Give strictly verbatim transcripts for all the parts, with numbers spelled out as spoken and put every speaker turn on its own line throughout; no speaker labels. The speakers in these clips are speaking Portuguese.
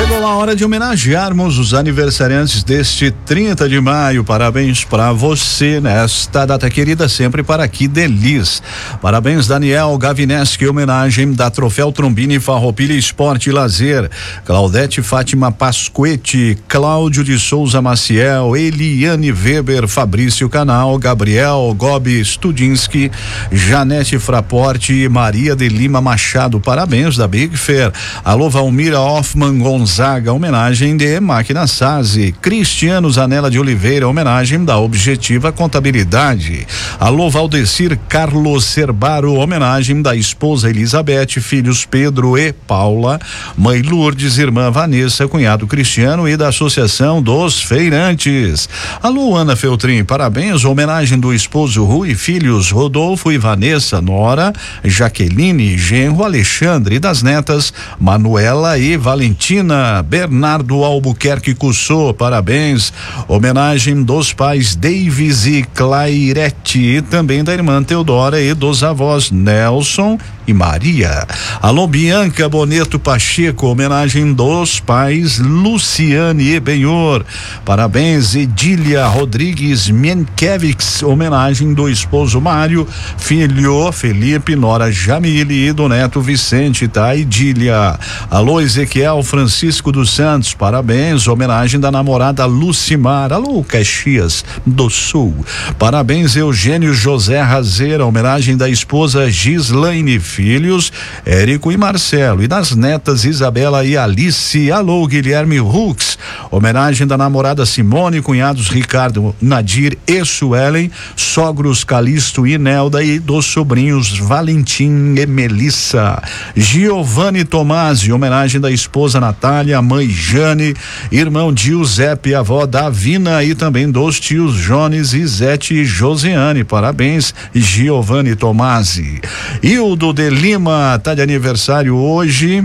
Chegou a hora de homenagearmos os aniversariantes deste trinta de maio. Parabéns para você nesta data querida, sempre para aqui Delis. Parabéns Daniel Gavineski, homenagem da Troféu Trombini Farroupilha Esporte e Lazer. Claudete Fátima Pasquete, Cláudio de Souza Maciel, Eliane Weber, Fabrício Canal, Gabriel Gobi Studinski, Janete Fraporte e Maria de Lima Machado. Parabéns da Big Fair. Alô Valmira Hoffman Gonzaga, homenagem de Máquina Sazzi. Cristiano Zanella de Oliveira, homenagem da Objetiva Contabilidade. Alô Valdecir Carlos Cerbaro, homenagem da esposa Elizabeth, filhos Pedro e Paula, mãe Lourdes, irmã Vanessa, cunhado Cristiano e da Associação dos Feirantes. Alô Ana Feltrin, parabéns, homenagem do esposo Rui, filhos Rodolfo e Vanessa, nora Jaqueline, genro Alexandre e das netas Manuela e Valentina. Bernardo Albuquerque Cussô, parabéns, homenagem dos pais Davis e Clairete e também da irmã Teodora e dos avós Nelson e Maria. Alô Bianca Boneto Pacheco, homenagem dos pais Luciane e Benhor, parabéns Edília Rodrigues Mienkiewicz, homenagem do esposo Mário, filho Felipe, nora Jamile e do neto Vicente, tá? Edília. Alô Ezequiel Francisco dos Santos, parabéns, homenagem da namorada Lucimar. Alô Caxias do Sul, parabéns Eugênio José Razeira, homenagem da esposa Gislaine, filhos Érico e Marcelo e das netas Isabela e Alice. Alô Guilherme Hux, homenagem da namorada Simone, cunhados Ricardo, Nadir e Suelen, sogros Calixto e Nelda e dos sobrinhos Valentim e Melissa. Giovanni Tomasi, homenagem da esposa Natália, mãe Jane, irmão Giuseppe, avó Davina e também dos tios Jones, Izete e Josiane. Parabéns Giovanni Tomasi. Hildo de Lima tá de aniversário hoje.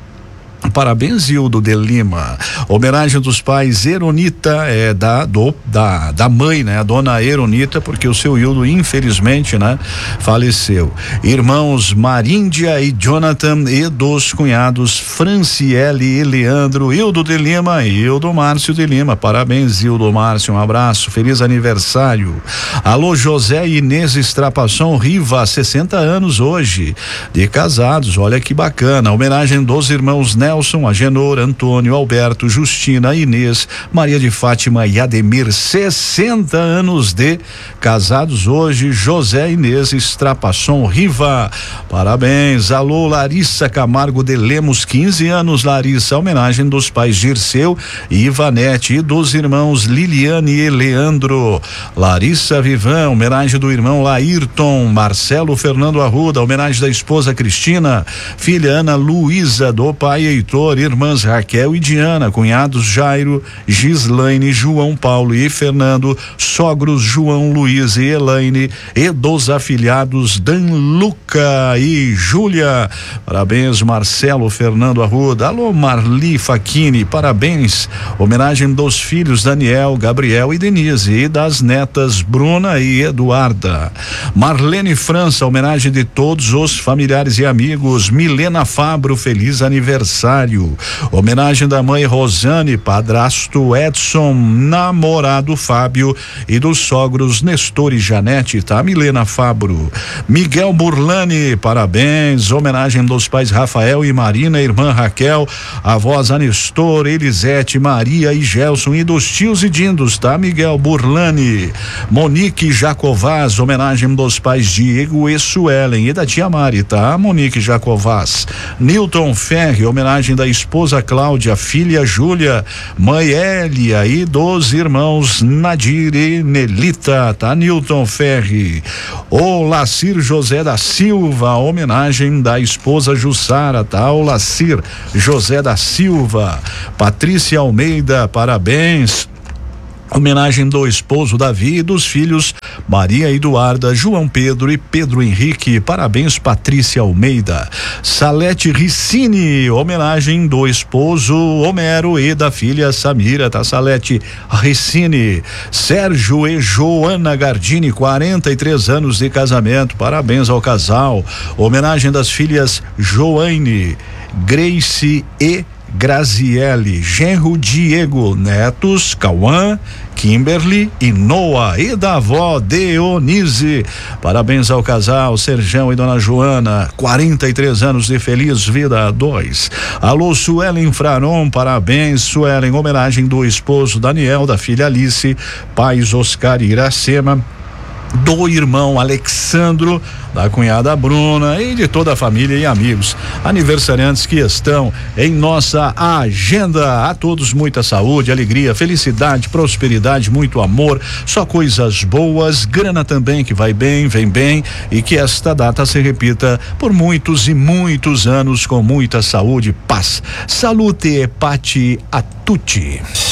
Parabéns Hildo de Lima, homenagem dos pais Eronita, é da do da da mãe, né, a dona Eronita, porque o seu Hildo infelizmente, né, faleceu. Irmãos Maríndia e Jonathan e dos cunhados Franciele e Leandro. Hildo de Lima e Hildo Márcio de Lima, parabéns Hildo Márcio, um abraço, feliz aniversário. Alô José e Inês Estrapação Riva, sessenta anos hoje de casados, olha que bacana, homenagem dos irmãos Nelson, Agenor, Antônio, Alberto, Justina, Inês, Maria de Fátima e Ademir, sessenta anos de casados hoje. José Inês Estrapasson Riva, parabéns. Alô Larissa Camargo de Lemos, quinze anos Larissa, homenagem dos pais Dirceu e Ivanete e dos irmãos Liliane e Leandro. Larissa Vivan, homenagem do irmão Laírton. Marcelo Fernando Arruda, homenagem da esposa Cristina, filha Ana Luísa, do pai Heitor, irmãs Raquel e Diana, cunhados Jairo, Gislaine, João Paulo e Fernando, sogros João Luiz e Elaine e dos afilhados Dan Luca e Júlia. Parabéns Marcelo Fernando Arruda. Alô Marli Facchini, parabéns, homenagem dos filhos Daniel, Gabriel e Denise e das netas Bruna e Eduarda. Marlene França, homenagem de todos os familiares e amigos. Milena Fabro, feliz aniversário. Homenagem da mãe Rosane, padrasto Edson, namorado Fábio e dos sogros Nestor e Janete, tá? Milena Fabro. Miguel Burlani, parabéns, homenagem dos pais Rafael e Marina, irmã Raquel, avós Anestor, Elisete, Maria e Gelson e dos tios e dindos, tá? Miguel Burlani. Monique Jacovaz, homenagem dos pais Diego e Suelen e da tia Mari, tá? Monique Jacovaz. Newton Ferri, homenagem da esposa Cláudia, filha Júlia, mãe Hélia e dos irmãos Nadir e Nelita, tá? Newton Ferri. O Lacir José da Silva, homenagem da esposa Jussara, tá? O Lacir José da Silva. Patrícia Almeida, parabéns, homenagem do esposo Davi e dos filhos Maria Eduarda, João Pedro e Pedro Henrique. Parabéns Patrícia Almeida. Salete Ricini, homenagem do esposo Homero e da filha Samira, tá? Salete Ricini. Sérgio e Joana Gardini, quarenta e três anos de casamento, parabéns ao casal. Homenagem das filhas Joane, Grace e Graziele, genro Diego, netos Cauã, Kimberly e Noah, e da avó Deonise. Parabéns ao casal Serjão e Dona Joana, quarenta e três anos de feliz vida a dois. Alô, Suelen Fraron, parabéns, Suelen, homenagem do esposo Daniel, da filha Alice, pais Oscar e Iracema, do irmão Alexandro, da cunhada Bruna e de toda a família e amigos aniversariantes que estão em nossa agenda. A todos muita saúde, alegria, felicidade, prosperidade, muito amor, só coisas boas, grana também que vai bem, vem bem, e que esta data se repita por muitos e muitos anos com muita saúde e paz. Salute e pati a tutti.